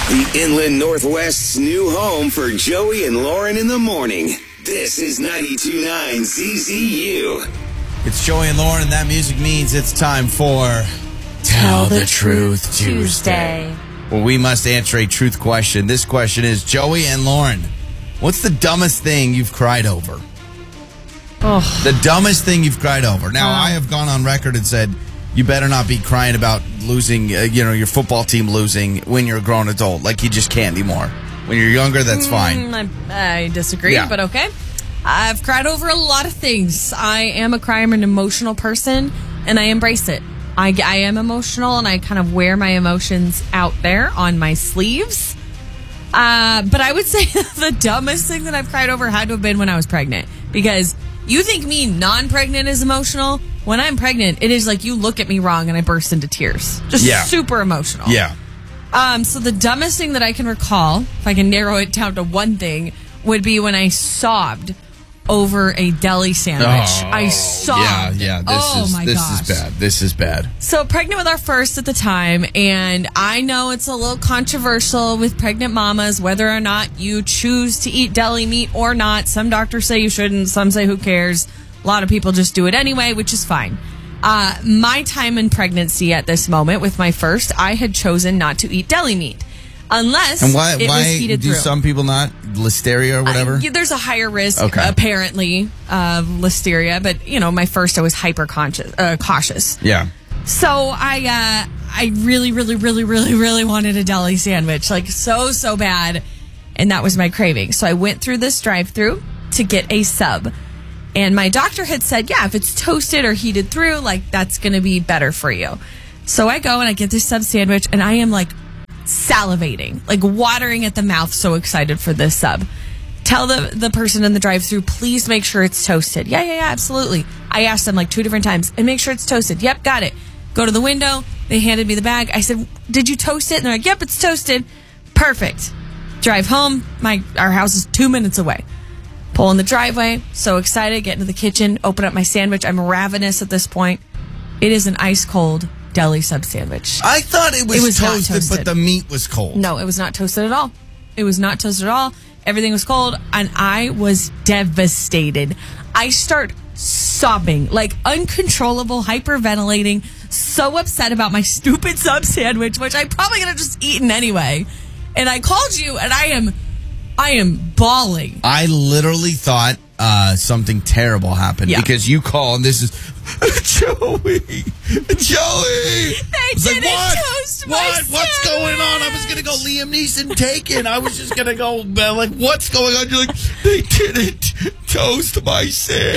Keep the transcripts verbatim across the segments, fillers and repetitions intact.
The Inland Northwest's new home for Joey and Lauren in the morning. This is ninety-two point nine Z Z U. It's Joey and Lauren, and that music means it's time for Tell the Truth Tuesday. Well, we must answer a truth question. This question is, Joey and Lauren, what's the dumbest thing you've cried over? Oh. The dumbest thing you've cried over. Now, Oh. I have gone on record and said, you better not be crying about losing, uh, you know, your football team losing when you're a grown adult. Like, you just can't anymore. When you're younger, that's fine. Mm, I, I disagree, Yeah. but okay. I've cried over a lot of things. I am a crier. I'm an emotional person, and I embrace it. I, I am emotional, and I kind of wear my emotions out there on my sleeves. Uh, but I would say the dumbest thing that I've cried over had to have been when I was pregnant. Because you think me non-pregnant is emotional? When I'm pregnant, it is like you look at me wrong and I burst into tears. Just Yeah. super emotional. Yeah. Um, so the dumbest thing that I can recall, if I can narrow it down to one thing, would be when I sobbed over a deli sandwich. Oh, I sobbed. Yeah, yeah. This oh is my this gosh. is bad. This is bad. So pregnant with our first at the time, and I know it's a little controversial with pregnant mamas whether or not you choose to eat deli meat or not. Some doctors say you shouldn't. Some say who cares. A lot of people just do it anyway, which is fine. Uh, my time in pregnancy at this moment with my first, I had chosen not to eat deli meat. Unless And why, it why was heated do through. some people not? Listeria or whatever? Uh, yeah, there's a higher risk, Okay. apparently, of listeria. But, you know, my first, I was hyper conscious, uh, cautious. Yeah. So I uh, I really, really, really, really, really wanted a deli sandwich. Like, so, so bad. And that was my craving. So I went through this drive-thru to get a sub. And my doctor had said, yeah, if it's toasted or heated through, like, that's going to be better for you. So I go and I get this sub sandwich, and I am, like, salivating, like watering at the mouth, so excited for this sub. Tell the, the person in the drive-thru, please make sure it's toasted. Yeah, yeah, yeah, absolutely. I asked them like two different times, and make sure it's toasted. Yep, got it. Go to the window. They handed me the bag. I said, did you toast it? And they're like, yep, it's toasted. Perfect. Drive home. My Our house is two minutes away. Pull in the driveway. So excited. Get into the kitchen. Open up my sandwich. I'm ravenous at this point. It is an ice-cold deli sub sandwich. I thought it was, It was not toasted, toasted. but the meat was cold. No, it was not toasted at all. It was not toasted at all. Everything was cold, and I was devastated. I start sobbing, like uncontrollable, hyperventilating, so upset about my stupid sub sandwich, which I probably could have just eaten anyway. And I called you, and I am, I am bawling. I literally thought uh, something terrible happened Yeah. because you call and this is Joey, Joey. They It's like, didn't what? toast my What? What's going on? I was gonna go Liam Neeson Taken. I was just gonna go uh, like, what's going on? You're like, they didn't toast my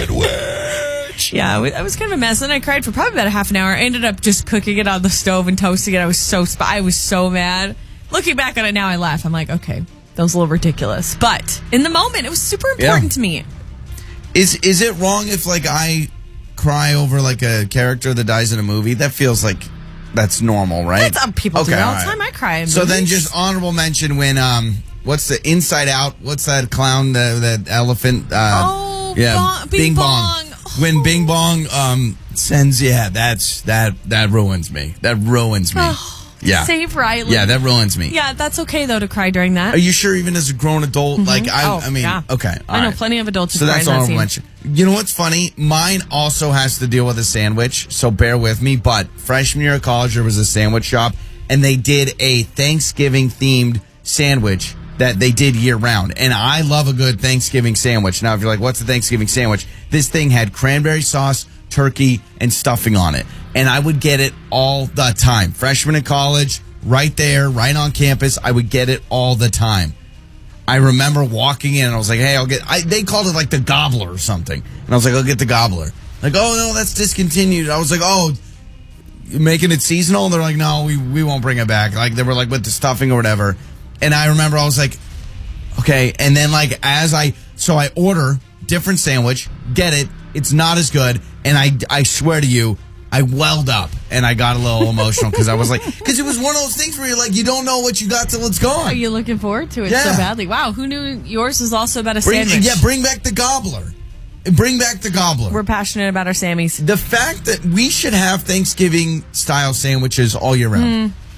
sandwich. Yeah, I was kind of a mess, and I cried for probably about a half an hour. I ended up just cooking it on the stove and toasting it. I was so sp- I was so mad. Looking back on it now, I laugh. I'm like, okay, that was a little ridiculous. But in the moment, it was super important Yeah. to me. Is is it wrong if like I cry over like a character that dies in a movie? That feels like that's normal, right? That's how people do Okay, that all all the right. time. I cry in So then movies. just honorable mention when um what's the Inside Out? What's that clown the that elephant uh Oh, Bong- Bing Bong. When Oh. Bing Bong um sends yeah, that's that that ruins me. That ruins me. yeah. Save Riley. Yeah, that ruins me. Yeah, that's okay, though, to cry during that. Are you sure even as a grown adult? Like I Oh, I mean, yeah. okay. all I know right. plenty of adults who So cry that's in that honorable scene. mention. You know what's funny? Mine also has to deal with a sandwich, so bear with me. But freshman year of college, there was a sandwich shop, and they did a Thanksgiving themed sandwich that they did year round. And I love a good Thanksgiving sandwich. Now, if you're like, what's a Thanksgiving sandwich? This thing had cranberry sauce, turkey, and stuffing on it. And I would get it all the time. Freshman in college, right there, right on campus, I would get it all the time. I remember walking in and I was like, hey, I'll get, I, they called it like the gobbler or something. And I was like, I'll get the gobbler. Like, oh, no, that's discontinued. I was like, oh, you're making it seasonal? And they're like, no, we, we won't bring it back. Like, they were like with the stuffing or whatever. And I remember I was like, okay. And then like as I, so I order different sandwich, get it. It's not as good. And I, I swear to you, I welled up and I got a little emotional because I was like, because it was one of those things where you're like, you don't know what you got till it's gone. Are you looking forward to it Yeah. so badly? Wow, who knew yours was also about a Bring, sandwich? yeah, bring back the gobbler. Bring back the gobbler. We're passionate about our Sammys. The fact that we should have Thanksgiving style sandwiches all year round.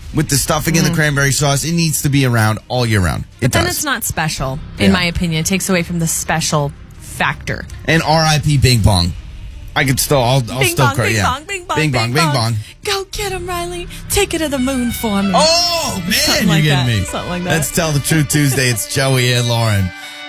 with the stuffing and the cranberry sauce, it needs to be around all year round. It But then does. it's not special, in Yeah. my opinion. It takes away from the special factor. And R I P Bing Bong. I could still, I'll, I'll Bing still bong, cry. bing yeah. bong, bing bong, bing bong, bing bing bong. Go get him, Riley. Take it to the moon for me. Oh, man, Something you're like getting that. me. Something like that. Let's Tell the Truth Tuesday. It's Joey and Lauren.